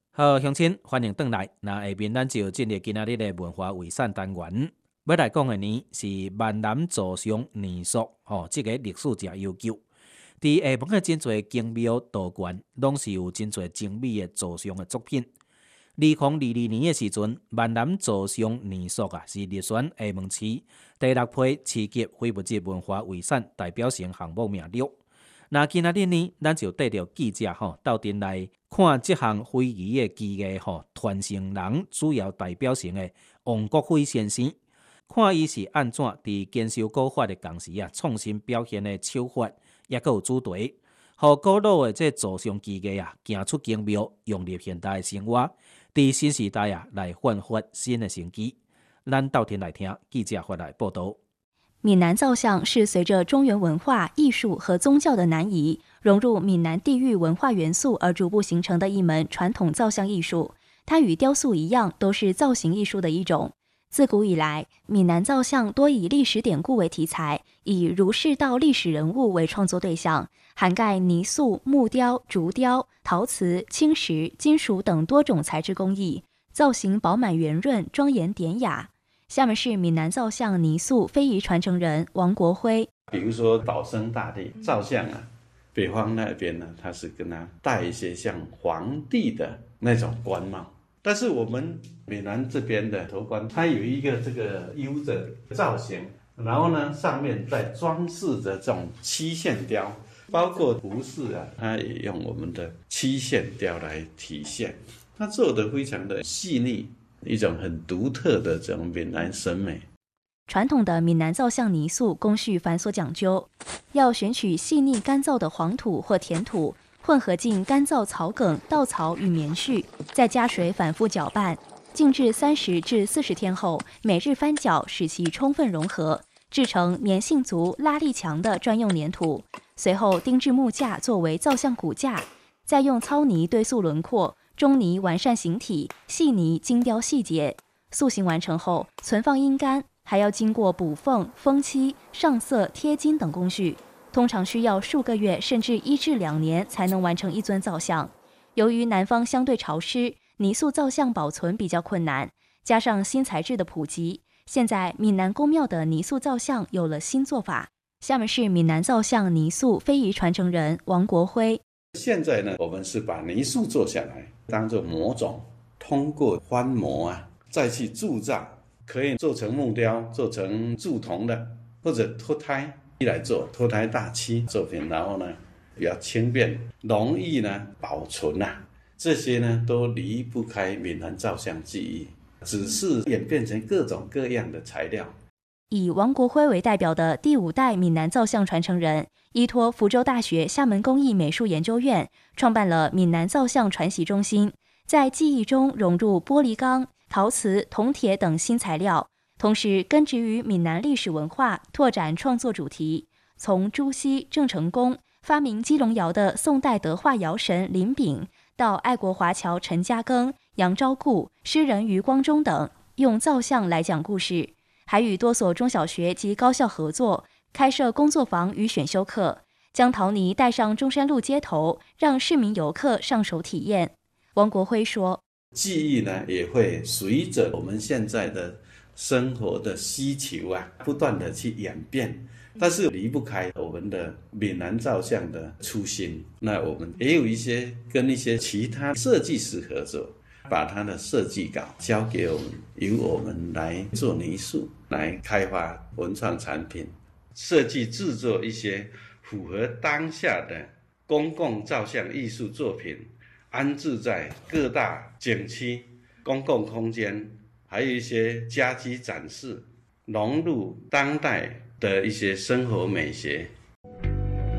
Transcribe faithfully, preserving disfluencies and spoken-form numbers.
好，乡亲，欢迎回来。那下面咱就进入今仔日的文化遗产单元。要来讲的呢是闽南祖上年俗，吼、哦，这个历史真悠久。伫下晡的真侪宫庙道观，拢是有真侪精美的祖上的作品。二零二二年的时阵，闽南祖上年俗啊，是入选厦门市第六批市级非物质文化遗产代表性项目名录。那今仔日呢，咱就带着记者吼，到阵来看这项非遗的技艺吼，传承人主要代表性的王国辉先生，看伊是安怎伫坚守古法的同时啊，创新表现的手法，也佮有主题，互古老的这祖上技艺啊，行出宫庙，融入现代的生活，伫新时代啊来焕发新的生机。咱到阵来听记者发来报道。 闽南造像是随着中原文化、艺术和宗教的南移，融入闽南地域文化元素而逐步形成的一门传统造像艺术。它与雕塑一样，都是造型艺术的一种。自古以来，闽南造像多以历史典故为题材，以儒释道历史人物为创作对象，涵盖泥塑、木雕、竹雕、陶瓷、青石、金属等多种材质工艺，造型饱满圆润、庄严典雅。下面是闽南造像泥塑非遗传承人王国辉。 比如说保生大帝造像啊，北方那边呢，他是跟他戴一些像皇帝的那种冠帽，但是我们闽南这边的头冠，它有一个这个 U 的造型，然后呢上面再装饰着这种漆线雕，包括服饰啊，它也用我们的漆线雕来体现，它做得非常的细腻。一种很独特的这种闽南审美。 传统的闽南造像泥塑工序繁琐讲究，要选取细腻干燥的黄土或田土，混合进干燥草梗、稻草与棉絮，再加水反复搅拌，静置三十至四十天后，每日翻搅，使其充分融合，制成粘性足、拉力强的专用粘土。随后钉制木架作为造像骨架，再用糙泥堆塑轮廓。中泥完善形体，细泥精雕细节。塑形完成后，存放阴干，还要经过补缝、封漆、上色、贴金等工序，通常需要数个月甚至一至两年才能完成一尊造像。由于南方相对潮湿，泥塑造像保存比较困难，加上新材质的普及，现在闽南宫庙的泥塑造像有了新做法。下面是闽南造像泥塑非遗传承人王国辉。 现在呢，我们是把泥塑做下来，当作模种，通过翻模啊，再去铸造，可以做成木雕，做成铸铜的，或者脱胎来做脱胎大漆作品，然后呢比较轻便，容易呢保存啊，这些呢都离不开闽南造像技艺，只是演变成各种各样的材料。 以王国辉为代表的第五代闽南造像传承人，依托福州大学厦门工艺美术研究院，创办了闽南造像传习中心，在技艺中融入玻璃钢、陶瓷、铜铁等新材料，同时根植于闽南历史文化，拓展创作主题。从朱熹、郑成功发明基隆窑的宋代德化窑神林炳，到爱国华侨陈嘉庚、杨昭固、诗人余光中等，用造像来讲故事。还与多所中小学及高校合作，开设工作坊与选修课，将陶泥带上中山路街头，让市民游客上手体验。王国辉说， 技艺呢也会随着我们现在的生活的需求啊，不断的去演变，但是离不开我们的闽南造像的初心。那我们也有一些跟一些其他设计师合作，把他的设计稿交给我们，由我们来做泥塑，来开发文创产品，设计制作一些符合当下的公共造像艺术作品，安置在各大景区、公共空间，还有一些家居展示，融入当代的一些生活美学，